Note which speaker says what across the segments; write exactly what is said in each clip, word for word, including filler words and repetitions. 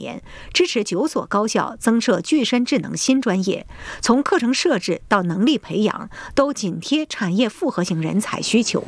Speaker 1: 年，支持九所高校增设具身智能新专业，从课程设置到能力培养，都紧贴产业复合型人才需求。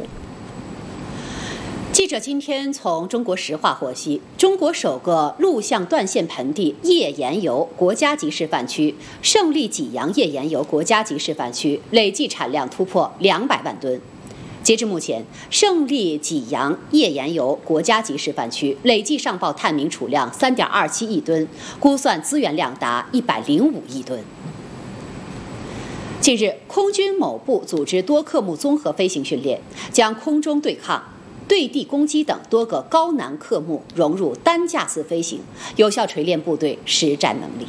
Speaker 2: 记者今天从中国石化获悉，中国首个陆相断线盆地页岩油国家级示范区胜利济阳页岩油国家级示范区累计产量突破两百万吨。截至目前，胜利济阳页岩油国家级示范区累计上报探明储量三点二七亿吨，估算资源量达一百零五亿吨。近日，空军某部组织多科目综合飞行训练，将空中对抗、对地攻击等多个高难科目融入单架次飞行，有效锤炼部队实战能力。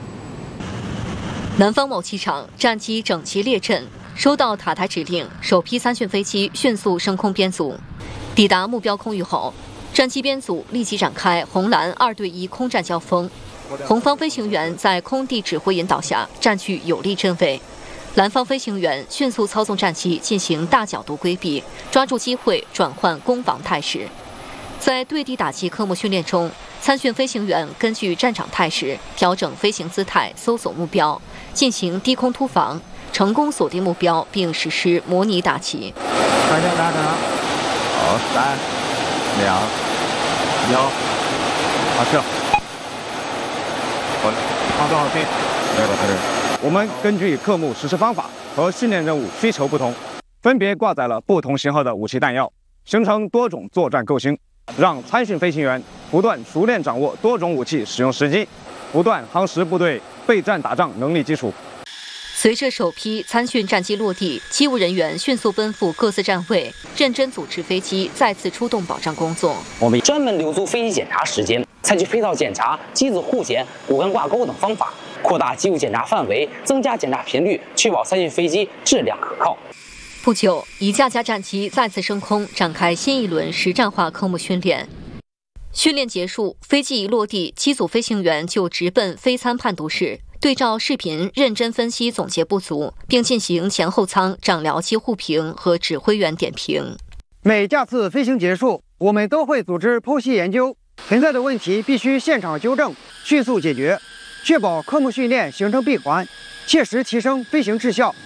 Speaker 3: 南方某机场战机整齐列阵，收到塔台指令，首批参训飞机迅速升空编组。抵达目标空域后，战机编组立即展开红蓝二对一空战交锋。红方飞行员在空地指挥引导下占据有利阵位。蓝方飞行员迅速操纵战机进行大角度规避，抓住机会转换攻防态势。在对地打击科目训练中，参训飞行员根据战场态势调整飞行姿态，搜索目标，进行低空突防，成功锁定目标并实施模拟打击。
Speaker 4: 大家打打，好，三、两、一，好，射。好，放多少飞？没有开始。我们根据科目实施方法和训练任务需求不同，分别挂载了不同型号的武器弹药，形成多种作战构型，让参训飞行员不断熟练掌握多种武器使用时机，不断夯实部队备战打仗能力基础。
Speaker 3: 随着首批参训战机落地，机务人员迅速奔赴各自站位，认真组织飞机再次出动保障工作。
Speaker 5: 我们专门留足飞机检查时间，采取配套检查、机组互检、骨干挂钩等方法，扩大机务检查范围，增加检查频率，确保参训飞机质量可靠。
Speaker 3: 不久，一架架战机再次升空，展开新一轮实战化科目训练。训练结束，飞机一落地，机组飞行员就直奔飞参判读室，对照视频认真分析总结不足，并进行前后舱长僚机互评和指挥员点评。
Speaker 6: 每架次飞行结束，我们都会组织剖析研究，存在的问题必须现场纠正，迅速解决，确保科目训练形成闭环，切实提升飞行质效。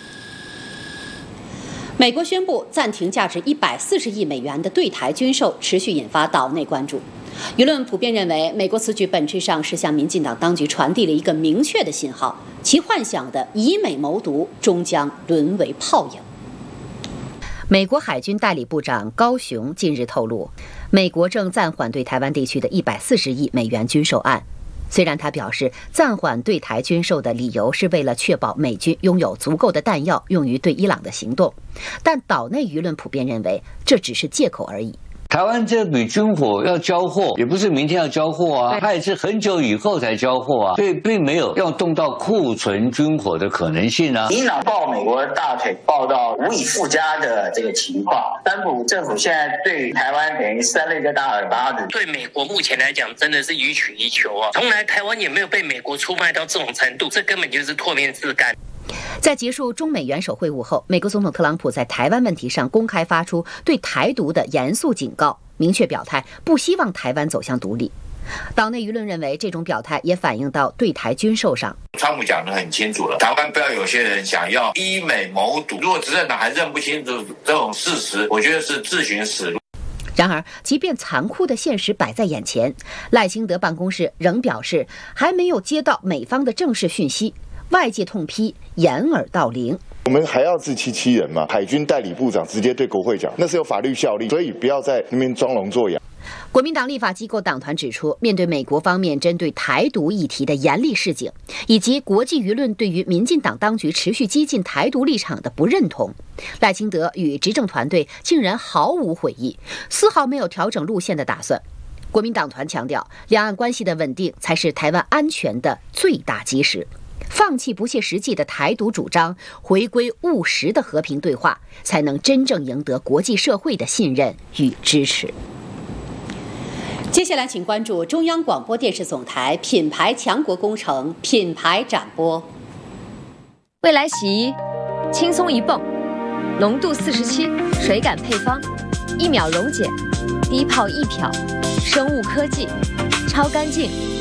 Speaker 2: 美国宣布暂停价值一百四十亿美元的对台军售，持续引发岛内关注。舆论普遍认为，美国此举本质上是向民进党当局传递了一个明确的信号，其幻想的以美谋独终将沦为泡影。美国海军代理部长高雄近日透露，美国正暂缓对台湾地区的一百四十亿美元军售案。虽然他表示暂缓对台军售的理由是为了确保美军拥有足够的弹药用于对伊朗的行动，但岛内舆论普遍认为这只是借口而已。
Speaker 7: 台湾这笔军火要交货，也不是明天要交货啊，它也是很久以后才交货啊，所以并没有要动到库存军火的可能性啊。
Speaker 8: 伊朗抱美国大腿，抱到无以复加的这个情况，川普政府现在对台湾等于扇了一个大耳巴子。
Speaker 9: 对美国目前来讲，真的是予取予求啊，从来台湾也没有被美国出卖到这种程度，这根本就是唾面自干。
Speaker 2: 在结束中美元首会晤后，美国总统特朗普在台湾问题上公开发出对台独的严肃警告，明确表态不希望台湾走向独立。岛内舆论认为，这种表态也反映到对台军售上。
Speaker 10: 川普讲得很清楚了，台湾不要有些人想要以美谋独。如果执政党还认不清楚这种事实，我觉得是自寻死路。
Speaker 2: 然而，即便残酷的现实摆在眼前，赖清德办公室仍表示还没有接到美方的正式讯息。外界痛批掩耳盗铃，
Speaker 11: 我们还要自欺欺人吗？海军代理部长直接对国会讲，那是有法律效力，所以不要在那边装聋作哑。
Speaker 2: 国民党立法机构党团指出，面对美国方面针对台独议题的严厉示警，以及国际舆论对于民进党当局持续激进台独立场的不认同，赖清德与执政团队竟然毫无悔意，丝毫没有调整路线的打算。国民党团强调，两岸关系的稳定才是台湾安全的最大基石。放弃不切实际的台独主张，回归务实的和平对话，才能真正赢得国际社会的信任与支持。接下来，请关注中央广播电视总台品牌强国工程品牌展播。
Speaker 12: 未来洗衣，轻松一泵，浓度四十七，水感配方，一秒溶解，低泡一漂，生物科技，超干净。